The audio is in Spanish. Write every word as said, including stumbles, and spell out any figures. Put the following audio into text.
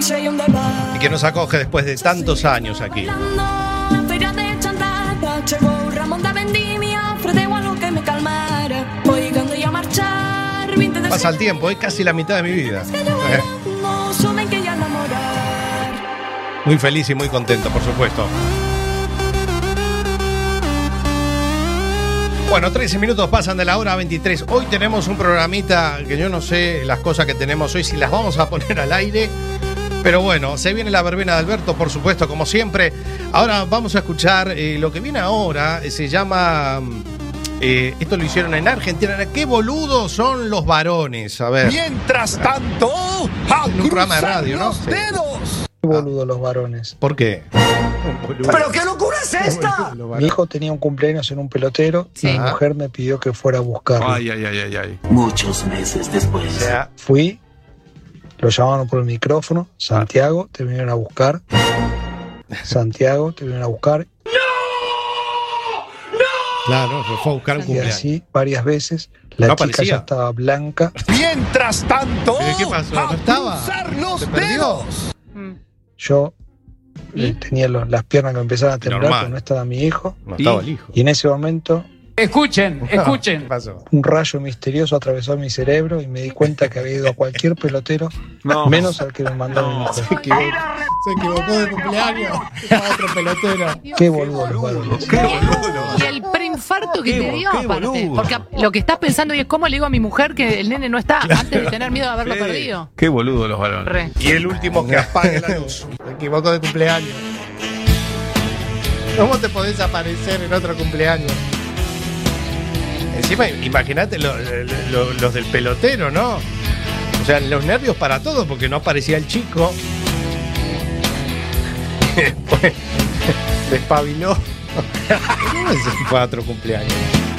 y que nos acoge después de tantos años aquí. Pasa el tiempo, es casi la mitad de mi vida. Eh. Muy feliz y muy contento, por supuesto. Bueno, trece minutos pasan de la hora veintitrés. Hoy tenemos un programita que yo no sé las cosas que tenemos hoy, si las vamos a poner al aire. Pero bueno, se viene la verbena de Alberto, por supuesto, como siempre. Ahora vamos a escuchar eh, lo que viene ahora. Eh, se llama... Eh, esto lo hicieron en Argentina. ¡Qué boludos son los varones! A ver. Mientras tanto, a en un programa de radio, ¿no? los Sí. dedos. Qué boludo los varones. ¿Por qué? ¿Pero qué locura es esta? Mi hijo tenía un cumpleaños en un pelotero Sí. y mi mujer me pidió que fuera a buscarlo. Ay, ay, ay, ay, ay. Muchos meses después. O sea, Fui, lo llamaron por el micrófono, Santiago, te vinieron a buscar. Santiago, te vinieron a buscar. claro, se fue a buscar un Y cumpleaños. así varias veces. La No chica aparecía. ya estaba blanca. Mientras tanto, ¿Pero qué pasó? a ¿No estaba? cruzar los ¿Se perdió? dedos. Yo eh, tenía los- las piernas que empezaban a temblar, Normal. pero no estaba mi hijo. No estaba el hijo. Y en ese momento, Escuchen, ¿Qué escuchen. pasó? un rayo misterioso atravesó mi cerebro y me di cuenta que había ido a cualquier pelotero, No. menos al que me mandó mi mujer. Se equivocó, se equivocó de cumpleaños. Era otro pelotero. Qué boludo los varones. Qué boludo. Y el preinfarto que Qué te bo- dio, qué aparte. boludo. Porque lo que estás pensando es cómo le digo a mi mujer que el nene no está antes de tener miedo de haberlo Sí. perdido. Qué boludo los varones. Re. Y el último que apague la luz. Se equivocó de cumpleaños. ¿Cómo te podés aparecer en otro cumpleaños? Encima, imagínate lo- lo- los del pelotero, ¿no? O sea, los nervios para todo, porque no aparecía el chico. Despabiló. ¿Cómo se fue a otro cumpleaños?